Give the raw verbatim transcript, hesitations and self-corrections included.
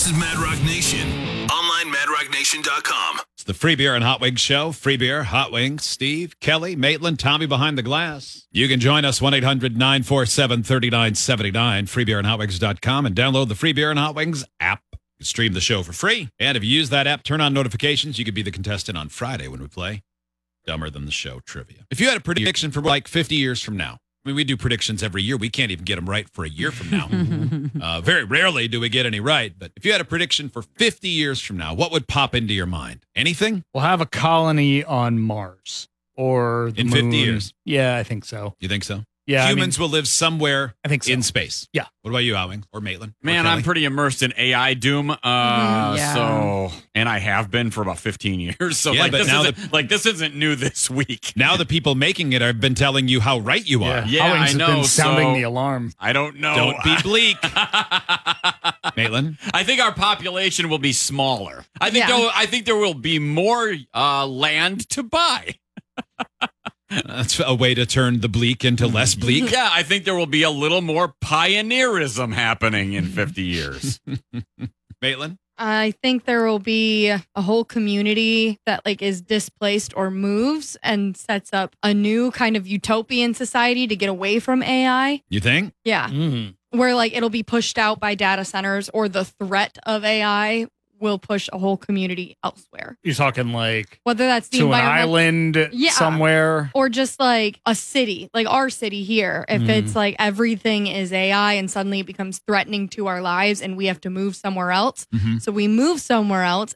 This is Mad Rock Nation. Online mad rock nation dot com. It's the Free Beer and Hot Wings Show. Free Beer, Hot Wings, Steve, Kelly, Maitland, Tommy behind the glass. You can join us one eight hundred nine four seven three nine seven nine, free beer and hot wings dot com, and download the Free Beer and Hot Wings app. You can stream the show for free. And if you use that app, turn on notifications. You could be the contestant on Friday when we play Dumber Than the Show trivia. If you had a prediction for like fifty years from now, I mean, we do predictions every year. We can't even get them right for a year from now. uh, very rarely do we get any right. But if you had a prediction for fifty years from now, what would pop into your mind? Anything? We'll have a colony on Mars or the In moon. fifty years? Yeah, I think so. You think so? Yeah, Humans I mean, will live somewhere I think so. in space. Yeah. What about you, Owing or Maitland? Man, or I'm Kelly? pretty immersed in A I doom. Uh, yeah. So, and I have been for about fifteen years. So, Yeah, like, but this now isn't, like, this isn't new this week. Now the people making it have been telling you how right you are. Yeah, Yeah, Howings I has know, been sounding so- the alarm. I don't know. Don't be bleak. Maitland? I think our population will be smaller. I think Yeah. there, I think there will be more uh, land to buy. That's a way to turn the bleak into less bleak. Yeah, I think there will be a little more pioneerism happening in fifty years. Maitland? I think there will be a whole community that like is displaced or moves and sets up a new kind of utopian society to get away from A I. You think? Yeah. Mm. Where like it'll be pushed out by data centers or the threat of A I will push a whole community elsewhere. You're talking like Whether that's the to an environment island Yeah. somewhere. or just like a city, like our city here. If Mm. it's like everything is A I and suddenly it becomes threatening to our lives and we have to move somewhere else. Mhm. So we move somewhere else